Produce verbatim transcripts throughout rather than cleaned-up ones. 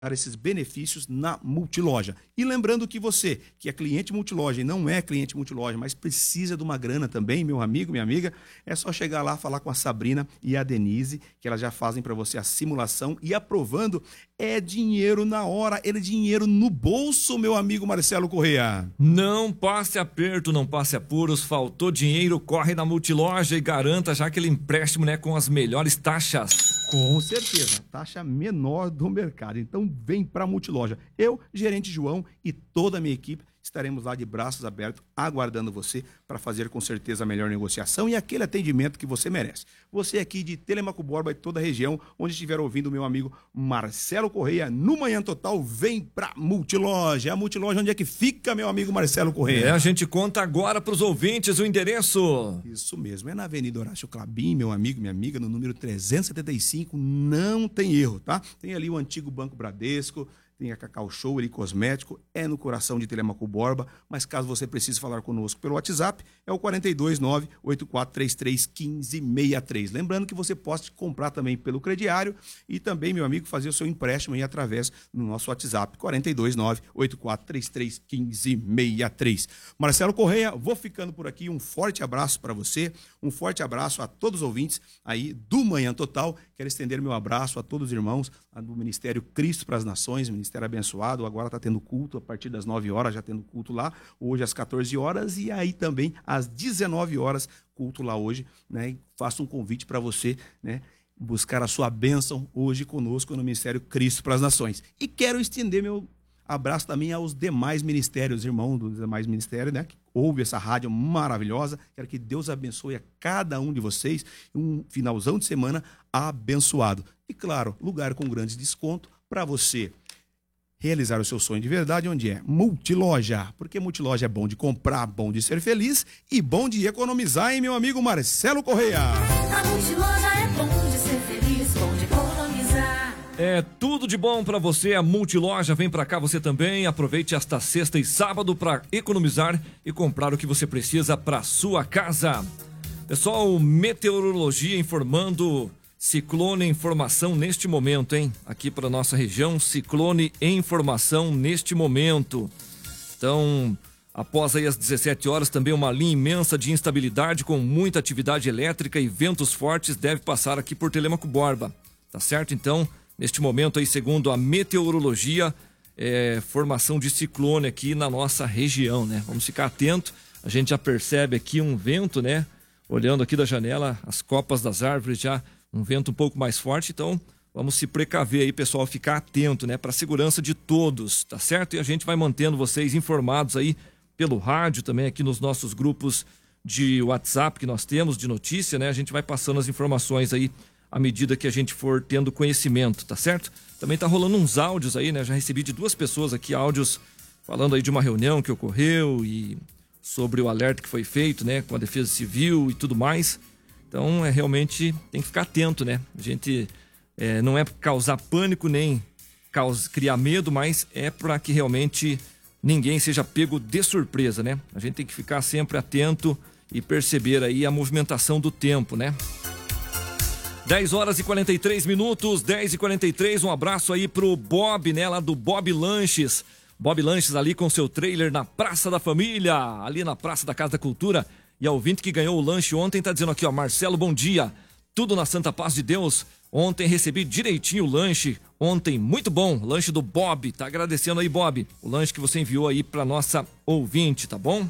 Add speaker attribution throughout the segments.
Speaker 1: esses benefícios na Multiloja. E lembrando que você, que é cliente Multiloja e não é cliente Multiloja, mas precisa de uma grana também, meu amigo, minha amiga, é só chegar lá, falar com a Sabrina e a Denise, que elas já fazem para você a simulação e aprovando, é dinheiro na hora, é dinheiro no bolso, meu amigo Marcelo Correia.
Speaker 2: Não passe aperto, não passe apuros, faltou dinheiro, corre na Multiloja e garanta já aquele empréstimo, né, com as melhores taxas.
Speaker 1: Com certeza, taxa menor do mercado. Então vem para a Multiloja. Eu, gerente João e toda a minha equipe estaremos lá de braços abertos, aguardando você para fazer com certeza a melhor negociação e aquele atendimento que você merece. Você aqui de Telemaco Borba e toda a região, onde estiver ouvindo o meu amigo Marcelo Correia, no Manhã Total, vem para Multiloja. A Multiloja, onde é que fica, meu amigo Marcelo Correia?
Speaker 2: É, a gente conta agora para os ouvintes o endereço.
Speaker 1: Isso mesmo, é na Avenida Horácio Clabin, meu amigo, minha amiga, no número trezentos e setenta e cinco, não tem erro, tá? Tem ali o antigo Banco Bradesco, tem a Cacau Show, ele cosmético, é no coração de Telemaco Borba, mas caso você precise falar conosco pelo WhatsApp, é o quatro dois nove, oito quatro três três, um cinco seis três. Lembrando que você pode comprar também pelo crediário e também, meu amigo, fazer o seu empréstimo aí através do nosso WhatsApp, quatro dois nove, oito quatro três três, um cinco seis três. Marcelo Correia, vou ficando por aqui, um forte abraço para você, um forte abraço a todos os ouvintes aí do Manhã Total. Quero estender meu abraço a todos os irmãos do Ministério Cristo para as Nações, Ministério abençoado, agora está tendo culto a partir das nove horas, já tendo culto lá, hoje às quatorze horas e aí também às dezenove horas, culto lá hoje, né? E faço um convite para você, né, buscar a sua bênção hoje conosco no Ministério Cristo para as Nações. E quero estender meu abraço também aos demais ministérios, irmãos dos demais ministérios, né, que ouve essa rádio maravilhosa. Quero que Deus abençoe a cada um de vocês, um finalzão de semana abençoado. E claro, lugar com grande desconto para você realizar o seu sonho de verdade, onde é Multiloja, porque Multiloja é bom de comprar, bom de ser feliz e bom de economizar, hein, meu amigo Marcelo Correia?
Speaker 3: A Multiloja é bom de ser feliz, bom de economizar.
Speaker 2: É tudo de bom pra você, a Multiloja, vem pra cá você também, aproveite esta sexta e sábado pra economizar e comprar o que você precisa pra sua casa. Pessoal, meteorologia informando... Ciclone em formação neste momento, hein? Aqui para nossa região, ciclone em formação neste momento. Então, após aí as dezessete horas, também uma linha imensa de instabilidade com muita atividade elétrica e ventos fortes deve passar aqui por Telemaco Borba. Tá certo? Então, neste momento aí, segundo a meteorologia, é, formação de ciclone aqui na nossa região, né? Vamos ficar atento. A gente já percebe aqui um vento, né? Olhando aqui da janela, as copas das árvores já... Um vento um pouco mais forte, então vamos se precaver aí, pessoal, ficar atento, né, para a segurança de todos, tá certo? E a gente vai mantendo vocês informados aí pelo rádio, também aqui nos nossos grupos de WhatsApp que nós temos, de notícia, né? A gente vai passando as informações aí à medida que a gente for tendo conhecimento, tá certo? Também tá rolando uns áudios aí, né? Já recebi de duas pessoas aqui áudios falando aí de uma reunião que ocorreu e sobre o alerta que foi feito, né, com a Defesa Civil e tudo mais. Então, é realmente tem que ficar atento, né? A gente é, não é causar pânico nem causa, criar medo, mas é para que realmente ninguém seja pego de surpresa, né? A gente tem que ficar sempre atento e perceber aí a movimentação do tempo, né? dez horas e quarenta e três minutos, dez e quarenta e três, um abraço aí pro Bob, né? Lá do Bob Lanches. Bob Lanches ali com seu trailer na Praça da Família, ali na Praça da Casa da Cultura. E a ouvinte que ganhou o lanche ontem tá dizendo aqui, ó, Marcelo, bom dia, tudo na santa paz de Deus. Ontem recebi direitinho o lanche, ontem muito bom, lanche do Bob, tá agradecendo aí, Bob, o lanche que você enviou aí pra nossa ouvinte, tá bom?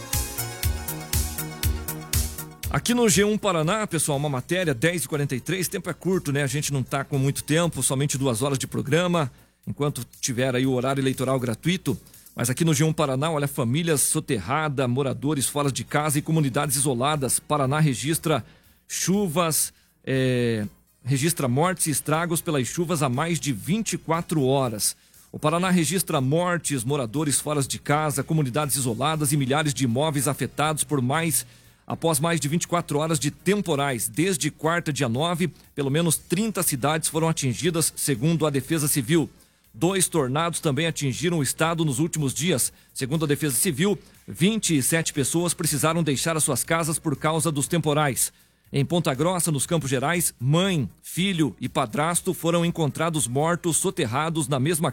Speaker 2: Aqui no G um Paraná, pessoal, uma matéria, dez e quarenta e três, tempo é curto, né? A gente não tá com muito tempo, somente duas horas de programa, enquanto tiver aí o horário eleitoral gratuito. Mas aqui no G um Paraná, olha, famílias soterradas, moradores fora de casa e comunidades isoladas. Paraná registra chuvas, é, registra mortes e estragos pelas chuvas há mais de vinte e quatro horas. O Paraná registra mortes, moradores fora de casa, comunidades isoladas e milhares de imóveis afetados por mais, após mais de vinte e quatro horas de temporais. Desde quarta, dia nove, pelo menos trinta cidades foram atingidas, segundo a Defesa Civil. Dois tornados também atingiram o estado nos últimos dias. Segundo a Defesa Civil, vinte e sete pessoas precisaram deixar as suas casas por causa dos temporais. Em Ponta Grossa, nos Campos Gerais, mãe, filho e padrasto foram encontrados mortos soterrados na mesma